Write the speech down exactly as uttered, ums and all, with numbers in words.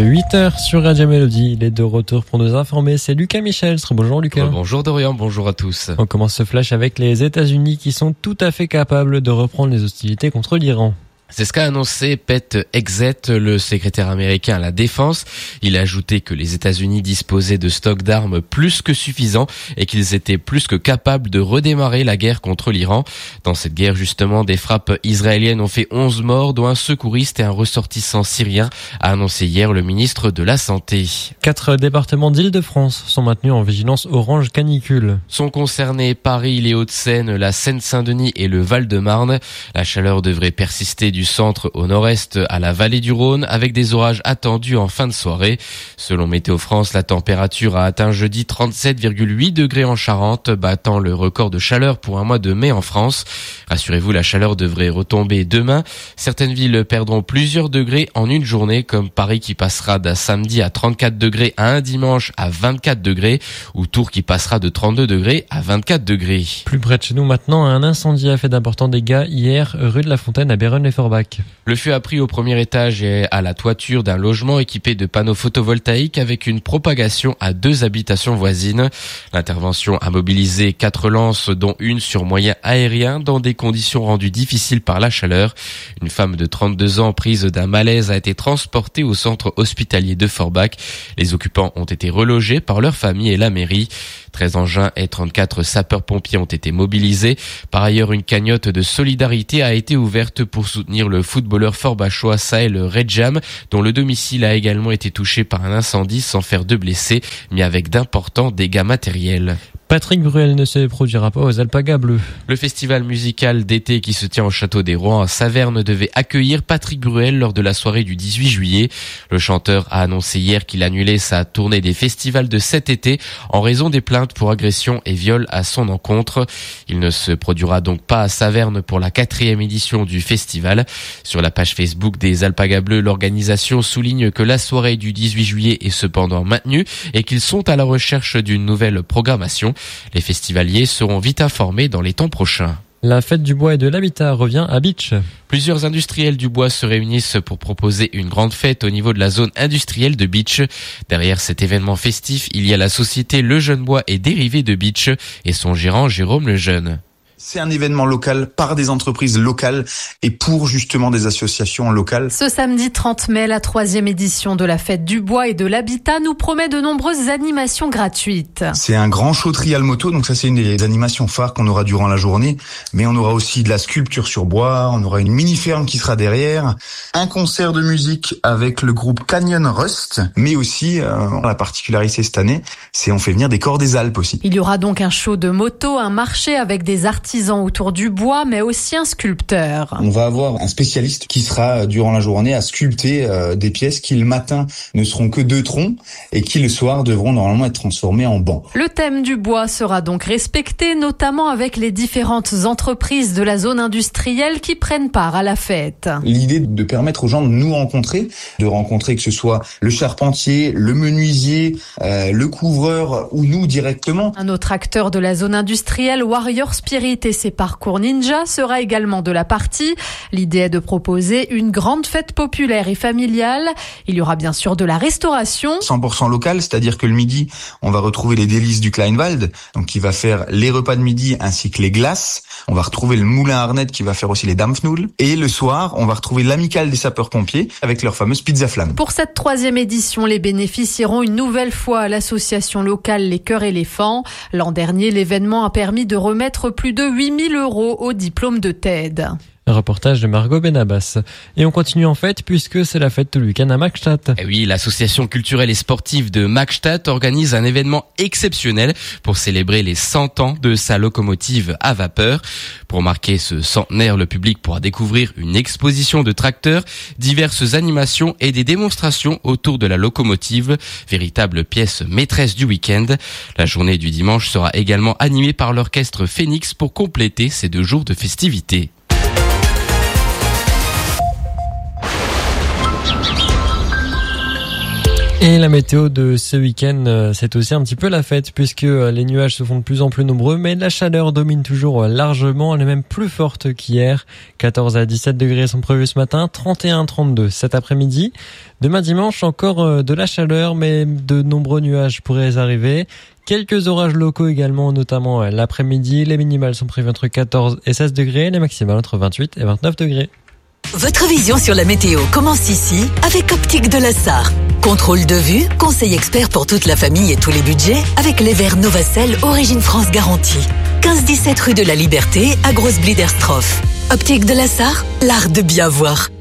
huit heures sur Radio Mélodie. Il est de retour pour nous informer. C'est Lucas Michel. Bonjour Lucas. Bonjour Dorian, bonjour à tous. On commence ce flash avec les États-Unis qui sont tout à fait capables de reprendre les hostilités contre l'Iran. C'est ce qu'a annoncé Pete Hegseth, le secrétaire américain à la Défense. Il a ajouté que les États-Unis disposaient de stocks d'armes plus que suffisants et qu'ils étaient plus que capables de redémarrer la guerre contre l'Iran. Dans cette guerre, justement, des frappes israéliennes ont fait onze morts, dont un secouriste et un ressortissant syrien, a annoncé hier le ministre de la Santé. Quatre départements d'Île-de-France sont maintenus en vigilance orange canicule. Sont concernés Paris, les Hauts-de-Seine, la Seine-Saint-Denis et le Val-de-Marne. La chaleur devrait persister du du centre au nord-est à la vallée du Rhône avec des orages attendus en fin de soirée. Selon Météo France, la température a atteint jeudi trente-sept virgule huit degrés en Charente, battant le record de chaleur pour un mois de mai en France. Rassurez-vous, la chaleur devrait retomber demain. Certaines villes perdront plusieurs degrés en une journée, comme Paris qui passera d'un samedi à trente-quatre degrés à un dimanche à vingt-quatre degrés, ou Tours qui passera de trente-deux degrés à vingt-quatre degrés. Plus près de chez nous maintenant, un incendie a fait d'importants dégâts hier rue de la Fontaine à Beyronne-les-Forbach. Le feu a pris au premier étage et à la toiture d'un logement équipé de panneaux photovoltaïques avec une propagation à deux habitations voisines. L'intervention a mobilisé quatre lances, dont une sur moyen aérien, dans des conditions rendues difficiles par la chaleur. Une femme de trente-deux ans prise d'un malaise a été transportée au centre hospitalier de Forbach. Les occupants ont été relogés par leur famille et la mairie. treize engins et trente-quatre sapeurs-pompiers ont été mobilisés. Par ailleurs, une cagnotte de solidarité a été ouverte pour soutenir le footballeur forbachois Saël Redjam, dont le domicile a également été touché par un incendie sans faire de blessés, mais avec d'importants dégâts matériels. Patrick Bruel ne se produira pas aux Alpagas Bleus. Le festival musical d'été qui se tient au Château des Rois à Saverne devait accueillir Patrick Bruel lors de la soirée du dix-huit juillet. Le chanteur a annoncé hier qu'il annulait sa tournée des festivals de cet été en raison des plaintes pour agression et viol à son encontre. Il ne se produira donc pas à Saverne pour la quatrième édition du festival. Sur la page Facebook des Alpagas Bleus, l'organisation souligne que la soirée du dix-huit juillet est cependant maintenue et qu'ils sont à la recherche d'une nouvelle programmation. Les festivaliers seront vite informés dans les temps prochains. La fête du bois et de l'habitat revient à Bitche. Plusieurs industriels du bois se réunissent pour proposer une grande fête au niveau de la zone industrielle de Bitche. Derrière cet événement festif, il y a la société Le Jeune Bois et Dérivés de Bitche et son gérant Jérôme Lejeune. C'est un événement local par des entreprises locales et pour justement des associations locales. Ce samedi trente mai, la troisième édition de la fête du bois et de l'habitat nous promet de nombreuses animations gratuites. C'est un grand show trial moto, donc ça c'est une des animations phares qu'on aura durant la journée. Mais on aura aussi de la sculpture sur bois, on aura une mini-ferme qui sera derrière, un concert de musique avec le groupe Canyon Rust, mais aussi, euh, la particularité cette année, c'est on fait venir des corps des Alpes aussi. Il y aura donc un show de moto, un marché avec des artistes autour du bois, mais aussi un sculpteur. On va avoir un spécialiste qui sera durant la journée à sculpter euh, des pièces qui le matin ne seront que deux troncs et qui le soir devront normalement être transformés en bancs. Le thème du bois sera donc respecté, notamment avec les différentes entreprises de la zone industrielle qui prennent part à la fête. L'idée de permettre aux gens de nous rencontrer, de rencontrer que ce soit le charpentier, le menuisier, euh, le couvreur ou nous directement. Un autre acteur de la zone industrielle, Warrior Spirit, et ses parcours ninja sera également de la partie. L'idée est de proposer une grande fête populaire et familiale. Il y aura bien sûr de la restauration. cent pour cent local, c'est-à-dire que le midi, on va retrouver les délices du Kleinwald, donc qui va faire les repas de midi ainsi que les glaces. On va retrouver le moulin à Arnett qui va faire aussi les Dampfnudeln. Et le soir, on va retrouver l'amicale des sapeurs-pompiers avec leur fameuse pizza flamme. Pour cette troisième édition, les bénéfices iront une nouvelle fois à l'association locale Les Cœurs Éléphants. L'an dernier, l'événement a permis de remettre plus de huit mille euros au diplôme de T E D. Un reportage de Margot Benabas. Et on continue en fête puisque c'est la fête tout le week-end à Magstatt. Et oui, l'association culturelle et sportive de Magstatt organise un événement exceptionnel pour célébrer les cent ans de sa locomotive à vapeur. Pour marquer ce centenaire, le public pourra découvrir une exposition de tracteurs, diverses animations et des démonstrations autour de la locomotive, véritable pièce maîtresse du week-end. La journée du dimanche sera également animée par l'orchestre Phoenix pour compléter ces deux jours de festivités. Et la météo de ce week-end, c'est aussi un petit peu la fête puisque les nuages se font de plus en plus nombreux, mais la chaleur domine toujours largement. Elle est même plus forte qu'hier. quatorze à dix-sept degrés sont prévus ce matin, trente et un à trente-deux cet après-midi. Demain dimanche, encore de la chaleur, mais de nombreux nuages pourraient arriver. Quelques orages locaux également, notamment l'après-midi. Les minimales sont prévues entre quatorze et seize degrés, les maximales entre vingt-huit et vingt-neuf degrés. Votre vision sur la météo commence ici avec Optique de la Sarre. Contrôle de vue, conseil expert pour toute la famille et tous les budgets avec les verres Novacell Origine France garantie. quinze dix-sept rue de la Liberté à Grosse-Bliderstroff. Optique de la Sarre, l'art de bien voir.